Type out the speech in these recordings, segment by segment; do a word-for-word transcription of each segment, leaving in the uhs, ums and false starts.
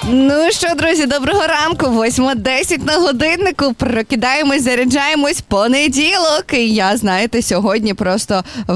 Ну що, друзі, доброго ранку. восьма десять на годиннику. Прокидаємось, заряджаємось. Понеділок. І я, знаєте, сьогодні просто в,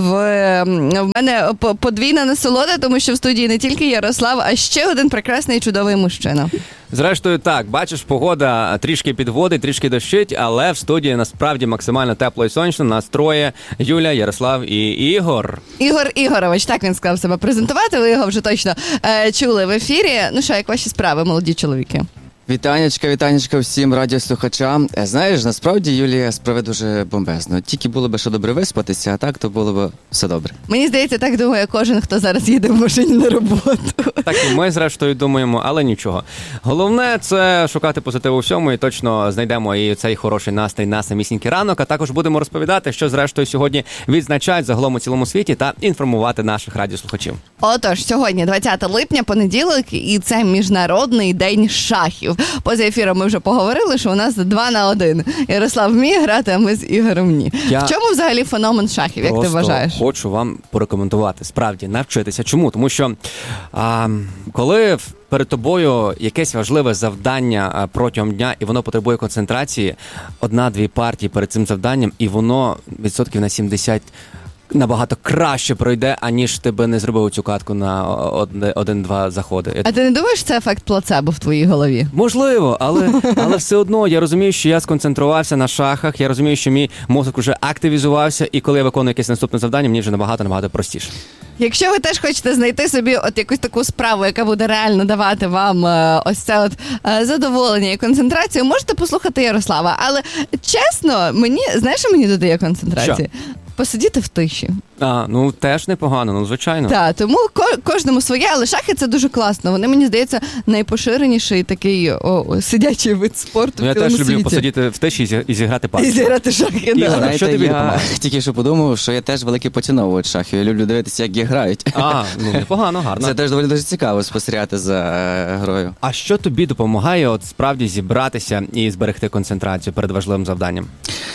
в мене подвійна насолода, тому що в студії не тільки Ярослав, а ще один прекрасний і чудовий мужчина. Зрештою, так, бачиш, погода трішки підводить, трішки дощить, але в студії насправді максимально тепло і сонячно. Нас троє: Юля, Ярослав і Ігор. Ігор Ігорович, так він сказав себе презентувати, ви його вже точно е, чули в ефірі. Ну що, як ваші справи, молоді чоловіки? Вітанечка, вітанечка всім радіослухачам. Знаєш, насправді Юлія справи дуже бомбезно. Тільки було б що добре виспатися, а так то було б все добре. Мені здається, так думає кожен, хто зараз їде в машині на роботу. Так і ми, зрештою, думаємо, але нічого. Головне – це шукати позитив у всьому, і точно знайдемо і цей хороший настрій на самісінький ранок, а також будемо розповідати, що, зрештою, сьогодні відзначають загалом у цілому світі та інформувати наших радіослухачів. Отож, сьогодні двадцяте липня, понеділок, і це Міжнародний день шахів. Поза ефіром ми вже поговорили, що у нас два на один. Ярослав вміє грати, а ми з Ігорем ні. Я в чому взагалі феномен шахів, як ти вважаєш? Просто хочу вам порекомендувати, справді, навчитися. Чому? Тому що а, коли перед тобою якесь важливе завдання протягом дня, і воно потребує концентрації, одна-дві партії перед цим завданням, і воно відсотків на сімдесят набагато краще пройде, аніж ти би не зробив цю катку на один-два заходи. А ти не думаєш, це ефект плацебо в твоїй голові? Можливо, але, але все одно я розумію, що я сконцентрувався на шахах, я розумію, що мій мозок вже активізувався, і коли я виконую якесь наступне завдання, мені вже набагато-набагато простіше. Якщо ви теж хочете знайти собі от якусь таку справу, яка буде реально давати вам е, ось це от е, задоволення і концентрацію, можете послухати Ярослава. Але чесно, мені, знаєш, що мені додає концентрації? Що? Посидіти в тиші. А, ну теж непогано, ну звичайно. Так, тому ко- кожному своє, але шахи це дуже класно. Вони, мені здається, найпоширеніший такий о, о, сидячий вид спорту ну, в цілому світі. Я теж люблю світі. посидіти в тиші і, зі- і зіграти партію. І зіграти шахи, Ігор, да. Знаєте, що тобі я допомагає? тільки що подумав, що я теж великий поціновувач шахів. Я люблю дивитися, як їх грають. А, ну непогано, гарно. Це теж доволі дуже цікаво спостерігати за е, грою. А що тобі допомагає от справді зібратися і зберегти концентрацію перед важливим завданням?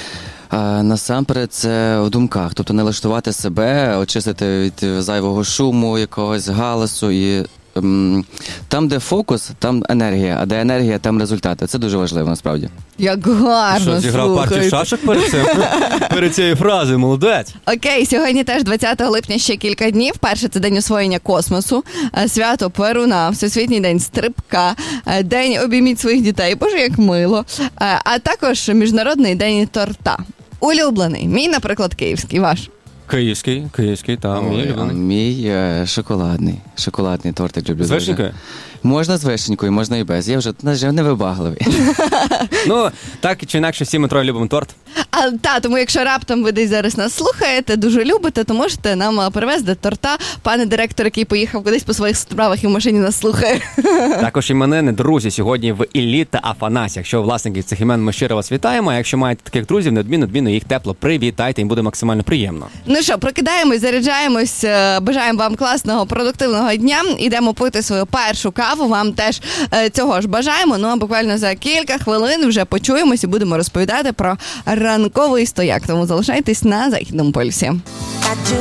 А, насамперед це в думках, тобто не лаштувати себе, очистити від зайвого шуму, якогось галасу і ем, там, де фокус, там енергія, а де енергія, там результати. Це дуже важливо, насправді. Як гарно, Що, зіграв слухайте. партію шашок перед цим? Перед цією фразою, молодець. Окей, сьогодні теж двадцятого липня ще кілька днів. Перше – це День освоєння космосу, свято Перуна, Всесвітній день стрибка, День обійміть своїх дітей, боже, як мило, а також Міжнародний день торта. Улюблений. Мій, наприклад, київський. Ваш? Київський, київський, там. Ой, а мій е, шоколадний. Шоколадний тортик люблю. З вишенькою? Можна з вишенькою, можна і без. Я вже, на жаль, не вибагливий. Ну, так чи інакше, всі ми троє любимо торт. А, та, тому якщо раптом ви десь зараз нас слухаєте, дуже любите, то можете нам привезти торта. Пане директор, який поїхав кудись по своїх справах і в машині нас слухає. Також іменини, друзі, сьогодні в Іллі та Афанасі. Якщо власників цих імен, ми щиро вас вітаємо. А якщо маєте таких друзів, неодмінно, неодмінно їх тепло привітайте, їм буде максимально приємно. Ну що, прокидаємось, заряджаємось, бажаємо вам класного, продуктивного дня. Ідемо пити свою першу каву, вам теж цього ж бажаємо. Ну а буквально за кілька хвилин вже почуємось і будемо розповідати про ранковий стояк. Тому залишайтесь на Західному полюсі.